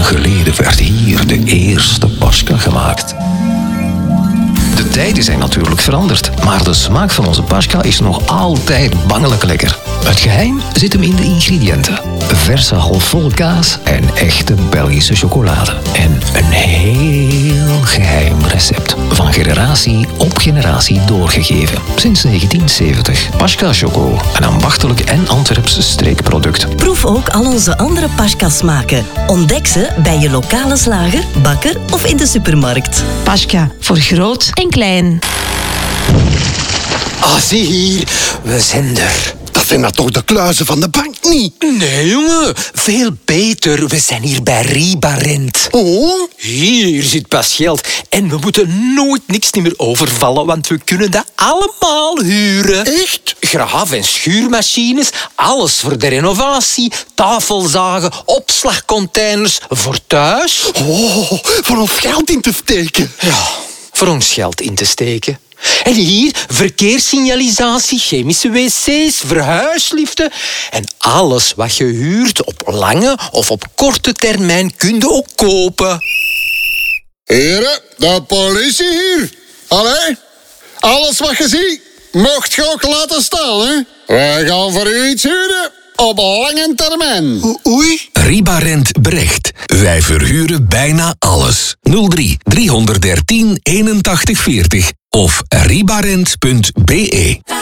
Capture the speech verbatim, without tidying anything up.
jaren geleden werd hier de eerste Paschka gemaakt. De tijden zijn natuurlijk veranderd, maar de smaak van onze Paschka is nog altijd bangelijk lekker. Het geheim zit hem in de ingrediënten. Verse halfvolle kaas en echte Belgische chocolade. En een heel geheim recept. Van generatie op generatie doorgegeven. Sinds negentien zeventig. Paschka Choco. Een ambachtelijk en Antwerps streekproduct. Proef ook al onze andere Paschka smaken. Ontdek ze bij je lokale slager, bakker of in de supermarkt. Paschka, voor groot en klein. Ah, zie hier. We zijn er. Dat zijn dat toch de kluizen van de bank niet? Nee, jongen. Veel beter. We zijn hier bij Ribarent. Oh? Hier zit pas geld. En we moeten nooit niks meer overvallen, want we kunnen dat allemaal huren. Echt? Graaf- en schuurmachines, alles voor de renovatie, tafelzagen, opslagcontainers voor thuis. Oh, voor ons geld in te steken. Ja, voor ons geld in te steken. En hier verkeerssignalisatie, chemische wc's, verhuisliften. En alles wat je huurt op lange of op korte termijn kun je ook kopen. Heren, de politie hier. Allee, alles wat je ziet, mocht je ook laten staan, hè? Wij gaan voor u iets huren op lange termijn. O- oei. Ribarent Brecht. Wij verhuren bijna alles. nul drie driehonderddertien eenentachtig veertig of ribarent punt be.